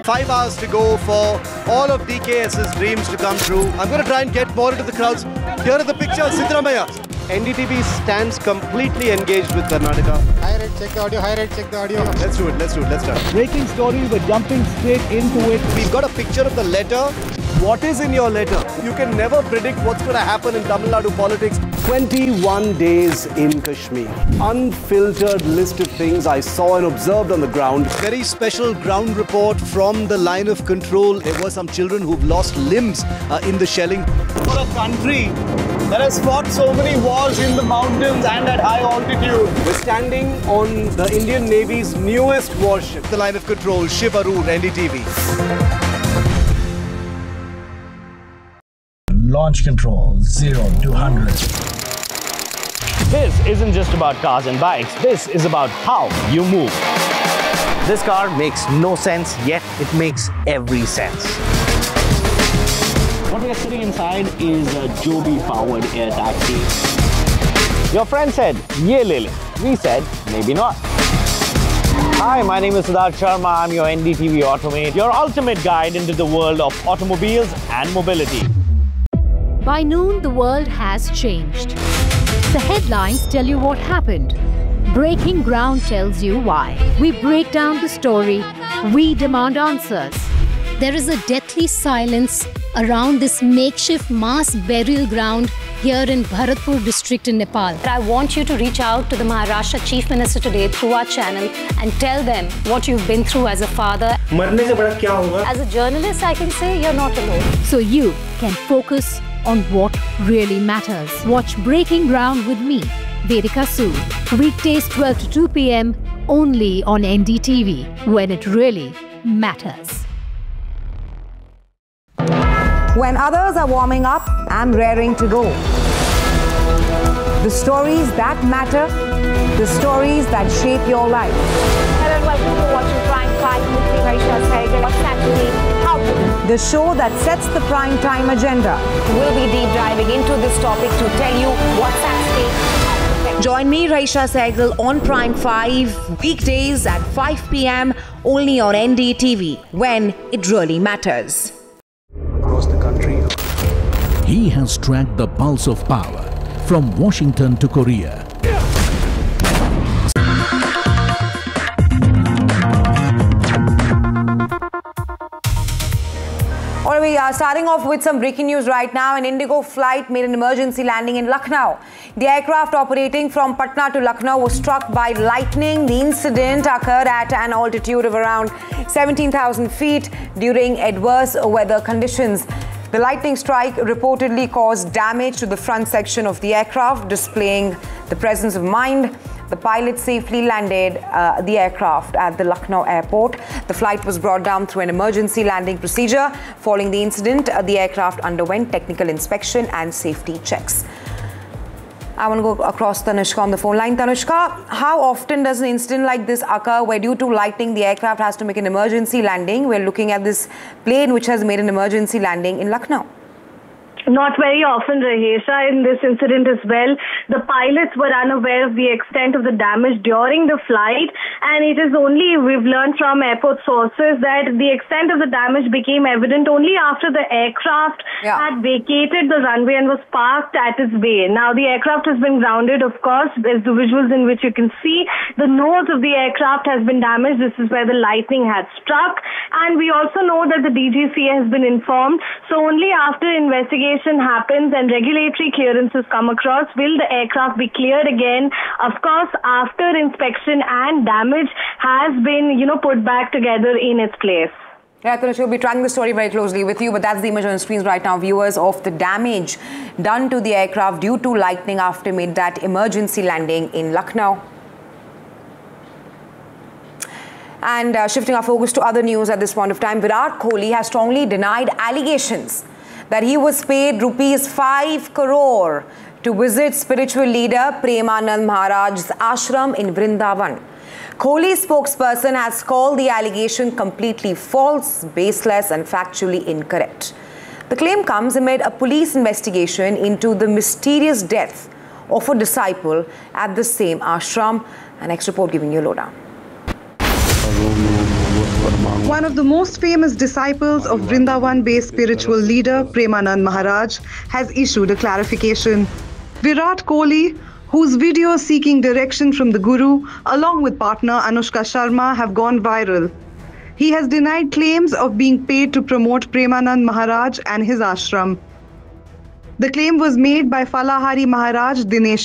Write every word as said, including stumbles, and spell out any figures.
Five hours to go for all of D K S's dreams to come true. I'm going to try and get more into the crowds. Here are the pictures, Siddaramaiah. N D T V stands completely engaged with Karnataka. High rate, check the audio, high rate, check the audio. Let's do it, let's do it, let's start. Breaking story, we're jumping straight into it. We've got a picture of the letter. What is in your letter? You can never predict what's going to happen in Tamil Nadu politics. twenty-one days in Kashmir. Unfiltered list of things I saw and observed on the ground. Very special ground report from the line of control. There were some children who've lost limbs uh, in the shelling. For a country that has fought so many wars in the mountains and at high altitude. We're standing on the Indian Navy's newest warship. The line of control, Shiv Aroor, N D T V. Launch control, zero to one hundred. This isn't just about cars and bikes. This is about how you move. This car makes no sense, yet it makes every sense. What we are sitting inside is a Joby-powered air taxi. Your friend said, "Ye le le." We said, maybe not. Hi, my name is Siddharth Sharma. I'm your N D T V Automate, your ultimate guide into the world of automobiles and mobility. By noon, the world has changed. The headlines tell you what happened. Breaking Ground tells you why. We break down the story. We demand answers. There is a deathly silence around this makeshift mass burial ground here in Bharatpur district in Nepal. I want you to reach out to the Maharashtra Chief Minister today through our channel and tell them what you've been through as a father. As a journalist, I can say you're not alone. So you can focus on what really matters. Watch Breaking Ground with me, Vedika Sood. Weekdays twelve to two p m only on N D T V, when it really matters. When others are warming up, I'm raring to go. The stories that matter, the stories that shape your life. Hello and welcome to watching Prime five with me, Raisha Sehgal. What's actually how to? The show that sets the prime time agenda. We'll be deep diving into this topic to tell you what's at stake. Join me, Raisha Sehgal, on Prime five, weekdays at five p m only on N D T V, when it really matters. Across the country. He has tracked the pulse of power from Washington to Korea. All right, we are starting off with some breaking news right now. An Indigo flight made an emergency landing in Lucknow. The aircraft operating from Patna to Lucknow was struck by lightning. The incident occurred at an altitude of around seventeen thousand feet during adverse weather conditions. The lightning strike reportedly caused damage to the front section of the aircraft, displaying the presence of mind. The pilot safely landed uh, the aircraft at the Lucknow airport. The flight was brought down through an emergency landing procedure. Following the incident, uh, the aircraft underwent technical inspection and safety checks. I want to go across Tanushka on the phone line. Tanushka, how often does an incident like this occur where due to lightning the aircraft has to make an emergency landing? We're looking at this plane which has made an emergency landing in Lucknow. Not very often, Rahesha, in this incident as well. The pilots were unaware of the extent of the damage during the flight, and it is only, we've learned from airport sources, that the extent of the damage became evident only after the aircraft yeah. had vacated the runway and was parked at its bay. Now, the aircraft has been grounded, of course. There's the visuals in which you can see the nose of the aircraft has been damaged. This is where the lightning had struck. And we also know that the D G C A has been informed. So only after investigation happens and regulatory clearances come across will the aircraft be cleared again. Of course, after inspection and damage has been, you know, put back together in its place. Yeah, Tanushka, we'll be tracking the story very closely with you, but that's the image on the screens right now, viewers, of the damage done to the aircraft due to lightning after it made that emergency landing in Lucknow. And uh, shifting our focus to other news at this point of time, Virat Kohli has strongly denied allegations that he was paid rupees five crore to visit spiritual leader Premanand Maharaj's ashram in Vrindavan. Kohli's spokesperson has called the allegation completely false, baseless and factually incorrect. The claim comes amid a police investigation into the mysterious death of a disciple at the same ashram. An next report giving you a lowdown. One of the most famous disciples of Vrindavan-based spiritual leader Premanand Maharaj has issued a clarification. Virat Kohli, whose videos seeking direction from the Guru, along with partner Anushka Sharma, have gone viral. He has denied claims of being paid to promote Premanand Maharaj and his ashram. The claim was made by Falahari Maharaj Dinesh